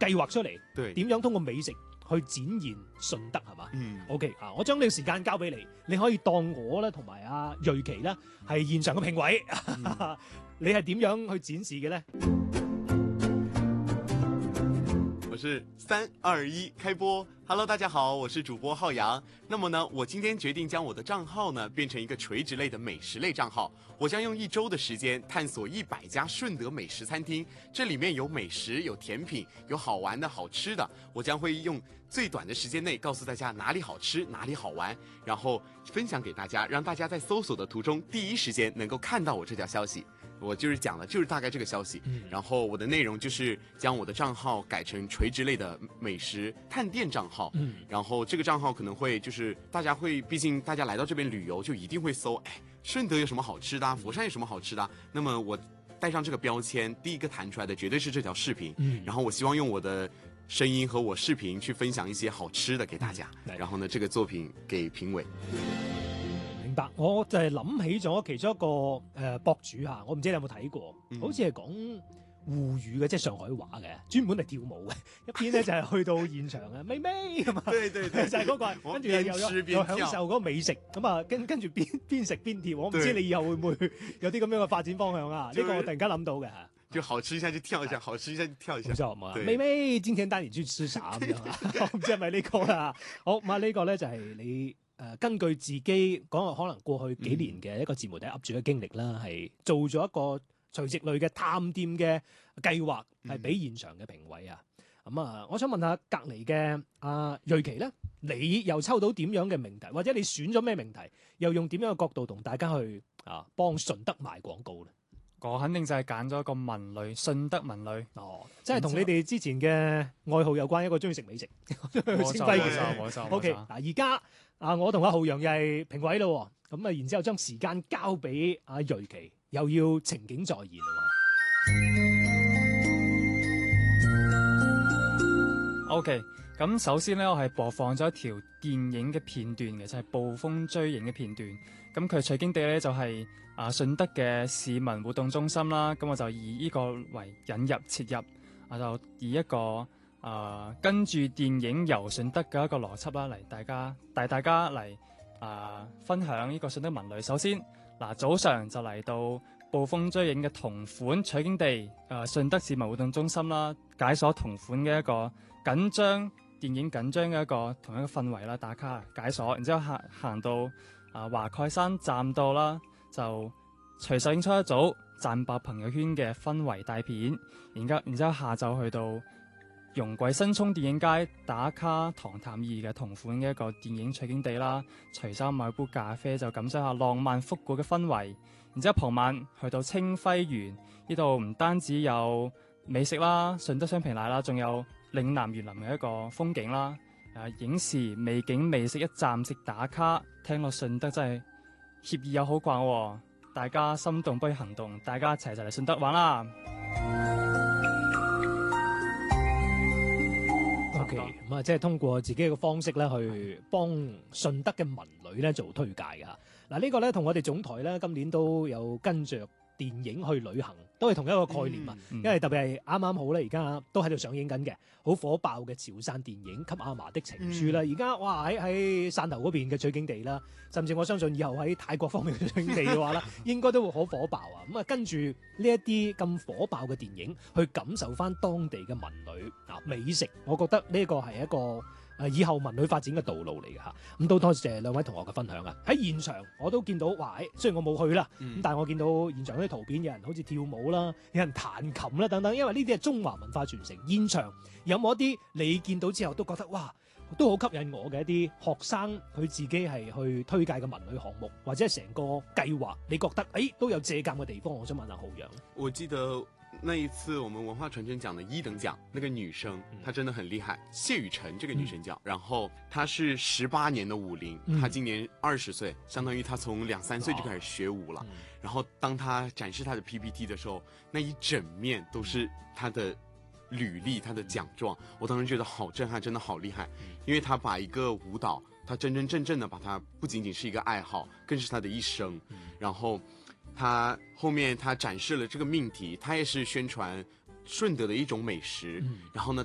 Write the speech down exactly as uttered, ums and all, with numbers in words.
計劃出嚟， 對， 點樣通過美食去展現順德係嘛？ 嗯 OK 啊，我將呢個時間交俾你，你可以當我咧同埋阿瑞琪咧係現場嘅評委， 嗯你係點樣去展示嘅咧？ 我是三二一開播 ，Hello， 大家好，我是主播浩洋。那麼呢，我今天決定將我的賬號呢變成一個垂直類的美食類賬號。我將用一周的時間探索一百家順德美食餐廳，這裡面有美食，有甜品，有好玩的好吃的。我將會用最短的時間內告訴大家哪裡好吃，哪裡好玩，然後分享給大家，讓大家在搜索的途中第一時間能夠看到我這條消息。我就是講的，就是大概這個消息。嗯，然後我的內容就是將我的賬號改成垂直類的美食探店賬號。嗯，然後這個賬號可能會就是大家會，畢竟大家來到這邊旅遊就一定會搜，哎，順德有什麼好吃的啊，佛山有什麼好吃的啊。那麼我帶上這個標籤，第一個彈出來的絕對是這條視頻。嗯，然後我希望用我的聲音和我視頻去分享一些好吃的給大家。嗯，然後呢，這個作品給評委。 明白，我就係諗起咗其中一個誒、呃、博主嚇，我唔知你有冇睇過， 嗯、 好似係講滬語嘅，即係上海話嘅，專門嚟跳舞嘅。一邊咧就係、是、去到現場嘅，妹妹咁啊， 對對對， 就係嗰、那個，跟住又有又享受嗰個美食，咁啊跟跟住邊邊食邊跳。我唔知你以後會唔會有啲咁樣嘅發展方向啊？呢、這個我突然間諗到嘅嚇。 就好吃一下就跳一下，好吃一下就跳一下。 冇錯嘛，妹妹今天帶你去吃啥咁樣啊？我唔知係咪呢個啦。好咁啊，呢個咧就係你。誒、呃、根據自己講，可能過去幾年嘅一個自媒體 up 主嘅經歷啦，係、嗯、做咗一個垂直類嘅探店嘅計劃，係俾現場嘅評委啊。咁、嗯、啊，我想問下隔離嘅阿瑞琪咧，你又抽到點樣嘅命題，或者你選咗咩命題，又用點樣嘅角度同大家去啊幫順德賣廣告咧？ 我肯定就係揀咗一個文類，順德文類。 哦，即係同你哋之前嘅愛好有關，一個中意食美食。 冇錯冇錯冇錯。 O K， 嗱而家啊，我同阿浩洋又係評委咯，咁啊，然之後將時間交俾阿瑞琪，又要情景再現啦。 O K， 咁首先咧，我係播放咗一條電影嘅片段嘅，就係、是、捕風追影嘅片段。咁佢取景地咧就係、是、啊順德嘅市民活動中心啦。咁我就以呢個為引入切入，我就以一個啊、呃、跟住電影遊順德嘅一個邏輯啦，嚟大家帶大家嚟啊、呃、分享呢個順德文類。首先嗱、呃，早上就嚟到捕風追影嘅同款取景地啊順德市民活動中心啦，解鎖同款嘅一個緊張電影緊張嘅一個同一個氛圍啦，打卡解鎖，然之後行行到啊華蓋山站到啦，就隨手影出一組讚爆朋友圈嘅氛圍大片，然之後然之後下晝去到容桂新涌電影街打卡唐探二嘅同款嘅一個電影取景地啦，隨手買杯咖啡就感受下浪漫復古嘅氛圍，然之後傍晚去到清輝園呢度唔單止有美食啦，順德雙皮奶啦，仲有嶺南園林嘅一個風景啦。誒，影視美景美食一站式打卡，聽落順德真係協議又好逛喎，大家心動不如行動，大家一齊就嚟順德玩啦。 OK，咁啊，即係通過自己嘅方式咧，去幫順德嘅文旅咧做推介㗎。嗱，呢個咧同我哋總台咧今年都有跟着電影去旅行，都係同一個概念啊！嗯嗯、因為特別係啱啱好咧，而家都喺度上映緊嘅，好火爆嘅潮汕電影《給阿嫲的情書》啦。而家、嗯、哇喺喺汕頭嗰邊嘅取景地啦，甚至我相信以後喺泰國方面嘅取景地嘅話咧，應該都會好火爆啊！咁啊，跟住呢一啲咁火爆嘅電影，去感受翻當地嘅文旅啊美食，我覺得呢個係一個誒以後文旅發展嘅道路嚟嘅嚇，咁都多謝兩位同學嘅分享啊！喺現場我都見到，哇！雖然我冇去啦，咁、嗯、但係我見到現場啲圖片，有人好似跳舞啦，有人彈琴啦等等，因為呢啲係中華文化傳承。現場有冇一啲你見到之後都覺得哇，都好吸引我嘅一啲學生佢自己係去推介嘅文旅項目，或者係成個計劃，你覺得誒、哎、都有借鑑嘅地方？我想問下浩洋。 我記得那一次我們文化傳承獎的一等獎，那個女生她真的很厲害，謝雨辰這個女生叫，嗯、然後她是十八年的舞齡，嗯、她今年二十歲，相當於她從兩三歲就開始學舞了。哦嗯、然後當她展示她的 P P T 的時候，那一整面都是她的履歷、她的獎狀，我當時覺得好震撼，真的好厲害，因為她把一個舞蹈，她真真正正的把它不僅僅是一個愛好，更是她的一生。嗯、然後他後面他展示了這個命題，他也是宣傳順德的一種美食。嗯、然後呢，